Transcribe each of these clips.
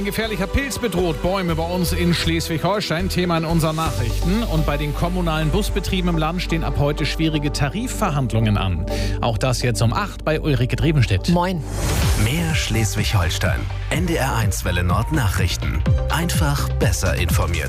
Ein gefährlicher Pilz bedroht Bäume bei uns in Schleswig-Holstein. Thema in unseren Nachrichten. Und bei den kommunalen Busbetrieben im Land stehen ab heute schwierige Tarifverhandlungen an. Auch das jetzt um 8 bei Ulrike Drebenstedt. Moin. Mehr Schleswig-Holstein. NDR1 Welle Nord Nachrichten. Einfach besser informiert.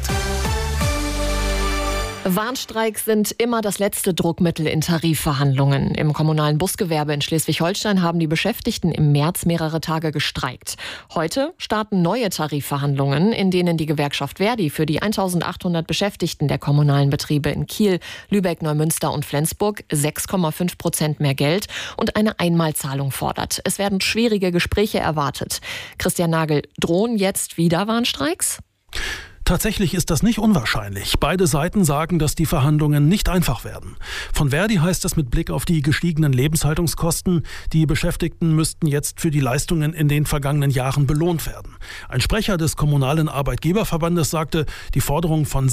Warnstreiks sind immer das letzte Druckmittel in Tarifverhandlungen. Im kommunalen Busgewerbe in Schleswig-Holstein haben die Beschäftigten im März mehrere Tage gestreikt. Heute starten neue Tarifverhandlungen, in denen die Gewerkschaft Verdi für die 1800 Beschäftigten der kommunalen Betriebe in Kiel, Lübeck, Neumünster und Flensburg 6,5% mehr Geld und eine Einmalzahlung fordert. Es werden schwierige Gespräche erwartet. Christian Nagel, drohen jetzt wieder Warnstreiks? Tatsächlich ist das nicht unwahrscheinlich. Beide Seiten sagen, dass die Verhandlungen nicht einfach werden. Von Verdi heißt es mit Blick auf die gestiegenen Lebenshaltungskosten, die Beschäftigten müssten jetzt für die Leistungen in den vergangenen Jahren belohnt werden. Ein Sprecher des Kommunalen Arbeitgeberverbandes sagte, die Forderung von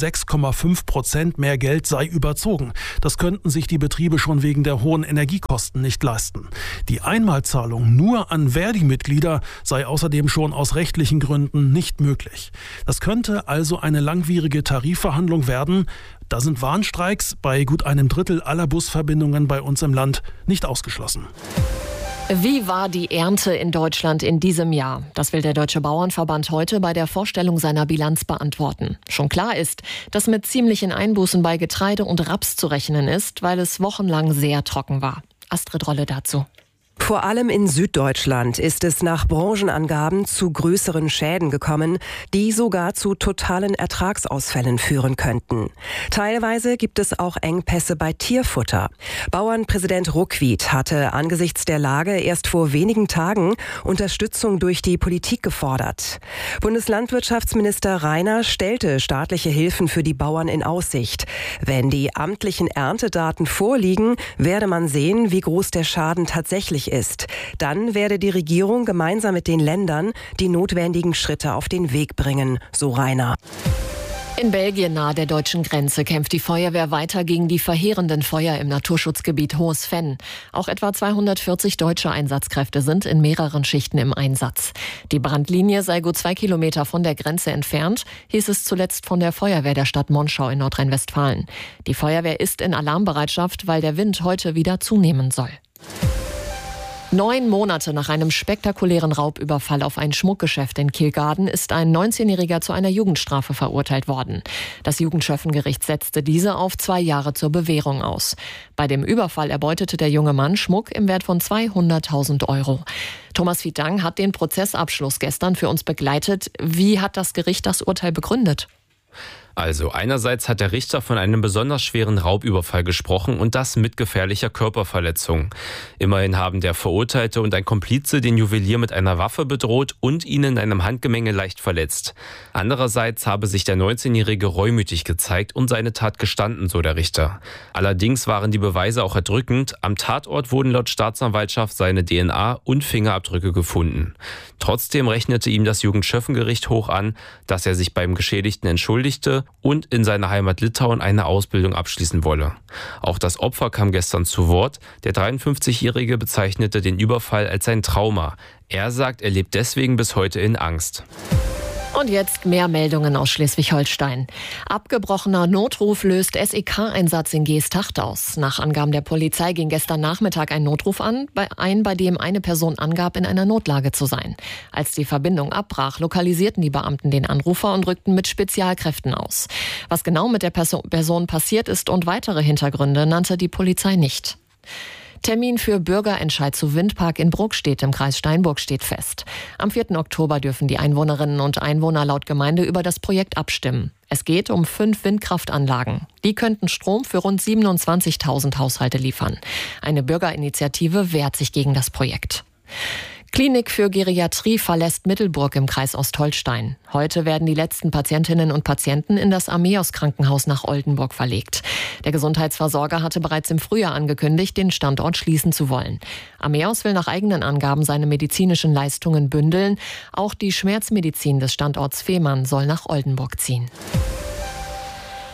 6,5% mehr Geld sei überzogen. Das könnten sich die Betriebe schon wegen der hohen Energiekosten nicht leisten. Die Einmalzahlung nur an Verdi-Mitglieder sei außerdem schon aus rechtlichen Gründen nicht möglich. Das könnte also eine langwierige Tarifverhandlung werden. Da sind Warnstreiks bei gut einem Drittel aller Busverbindungen bei uns im Land nicht ausgeschlossen. Wie war die Ernte in Deutschland in diesem Jahr? Das will der Deutsche Bauernverband heute bei der Vorstellung seiner Bilanz beantworten. Schon klar ist, dass mit ziemlichen Einbußen bei Getreide und Raps zu rechnen ist, weil es wochenlang sehr trocken war. Astrid Rolle dazu. Vor allem in Süddeutschland ist es nach Branchenangaben zu größeren Schäden gekommen, die sogar zu totalen Ertragsausfällen führen könnten. Teilweise gibt es auch Engpässe bei Tierfutter. Bauernpräsident Ruckwied hatte angesichts der Lage erst vor wenigen Tagen Unterstützung durch die Politik gefordert. Bundeslandwirtschaftsminister Rainer stellte staatliche Hilfen für die Bauern in Aussicht. Wenn die amtlichen Erntedaten vorliegen, werde man sehen, wie groß der Schaden tatsächlich ist. Dann werde die Regierung gemeinsam mit den Ländern die notwendigen Schritte auf den Weg bringen, so Rainer. In Belgien nahe der deutschen Grenze kämpft die Feuerwehr weiter gegen die verheerenden Feuer im Naturschutzgebiet Hohes Venn. Auch etwa 240 deutsche Einsatzkräfte sind in mehreren Schichten im Einsatz. Die Brandlinie sei gut 2 Kilometer von der Grenze entfernt, hieß es zuletzt von der Feuerwehr der Stadt Monschau in Nordrhein-Westfalen. Die Feuerwehr ist in Alarmbereitschaft, weil der Wind heute wieder zunehmen soll. 9 Monate nach einem spektakulären Raubüberfall auf ein Schmuckgeschäft in Kilgarden ist ein 19-Jähriger zu einer Jugendstrafe verurteilt worden. Das Jugendschöffengericht setzte diese auf 2 Jahre zur Bewährung aus. Bei dem Überfall erbeutete der junge Mann Schmuck im Wert von 200.000 Euro. Thomas Fietang hat den Prozessabschluss gestern für uns begleitet. Wie hat das Gericht das Urteil begründet? Also einerseits hat der Richter von einem besonders schweren Raubüberfall gesprochen und das mit gefährlicher Körperverletzung. Immerhin haben der Verurteilte und ein Komplize den Juwelier mit einer Waffe bedroht und ihn in einem Handgemenge leicht verletzt. Andererseits habe sich der 19-Jährige reumütig gezeigt und seine Tat gestanden, so der Richter. Allerdings waren die Beweise auch erdrückend. Am Tatort wurden laut Staatsanwaltschaft seine DNA und Fingerabdrücke gefunden. Trotzdem rechnete ihm das Jugendschöffengericht hoch an, dass er sich beim Geschädigten entschuldigte und in seiner Heimat Litauen eine Ausbildung abschließen wolle. Auch das Opfer kam gestern zu Wort. Der 53-Jährige bezeichnete den Überfall als ein Trauma. Er sagt, er lebt deswegen bis heute in Angst. Und jetzt mehr Meldungen aus Schleswig-Holstein. Abgebrochener Notruf löst SEK-Einsatz in Geesthacht aus. Nach Angaben der Polizei ging gestern Nachmittag ein Notruf bei dem eine Person angab, in einer Notlage zu sein. Als die Verbindung abbrach, lokalisierten die Beamten den Anrufer und rückten mit Spezialkräften aus. Was genau mit der Person passiert ist und weitere Hintergründe nannte die Polizei nicht. Termin für Bürgerentscheid zu Windpark in Bruckstedt im Kreis Steinburg steht fest. Am 4. Oktober dürfen die Einwohnerinnen und Einwohner laut Gemeinde über das Projekt abstimmen. Es geht um 5 Windkraftanlagen. Die könnten Strom für rund 27.000 Haushalte liefern. Eine Bürgerinitiative wehrt sich gegen das Projekt. Klinik für Geriatrie verlässt Mittelburg im Kreis Ostholstein. Heute werden die letzten Patientinnen und Patienten in das Armeos-Krankenhaus nach Oldenburg verlegt. Der Gesundheitsversorger hatte bereits im Frühjahr angekündigt, den Standort schließen zu wollen. Armeos will nach eigenen Angaben seine medizinischen Leistungen bündeln. Auch die Schmerzmedizin des Standorts Fehmarn soll nach Oldenburg ziehen.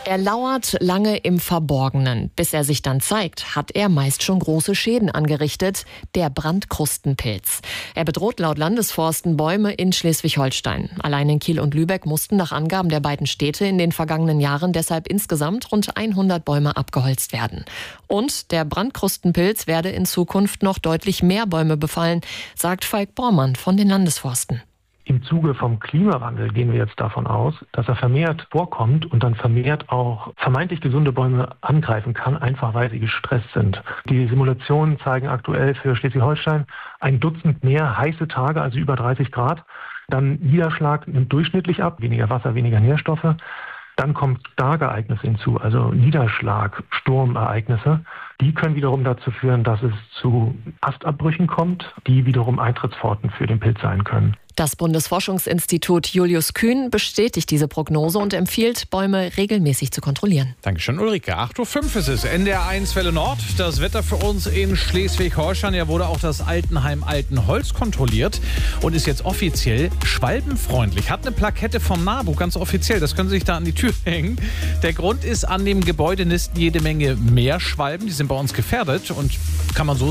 Er lauert lange im Verborgenen. Bis er sich dann zeigt, hat er meist schon große Schäden angerichtet. Der Brandkrustenpilz. Er bedroht laut Landesforsten Bäume in Schleswig-Holstein. Allein in Kiel und Lübeck mussten nach Angaben der beiden Städte in den vergangenen Jahren deshalb insgesamt rund 100 Bäume abgeholzt werden. Und der Brandkrustenpilz werde in Zukunft noch deutlich mehr Bäume befallen, sagt Falk Bormann von den Landesforsten. Im Zuge vom Klimawandel gehen wir jetzt davon aus, dass er vermehrt vorkommt und dann vermehrt auch vermeintlich gesunde Bäume angreifen kann, einfach weil sie gestresst sind. Die Simulationen zeigen aktuell für Schleswig-Holstein 1 Dutzend mehr heiße Tage, also über 30 Grad. Dann Niederschlag nimmt durchschnittlich ab, weniger Wasser, weniger Nährstoffe. Dann kommt Starkereignisse hinzu, also Niederschlag, Sturmereignisse. Die können wiederum dazu führen, dass es zu Astabbrüchen kommt, die wiederum Eintrittspforten für den Pilz sein können. Das Bundesforschungsinstitut Julius Kühn bestätigt diese Prognose und empfiehlt, Bäume regelmäßig zu kontrollieren. Dankeschön, Ulrike. 8.05 Uhr ist es. NDR1 Welle Nord. Das Wetter für uns in Schleswig-Holstein. Ja, wurde auch das Altenheim Altenholz kontrolliert und ist jetzt offiziell schwalbenfreundlich. Hat eine Plakette vom NABU, ganz offiziell. Das können Sie sich da an die Tür hängen. Der Grund ist, an dem Gebäude nisten jede Menge Meerschwalben. Die sind bei uns gefährdet und kann man so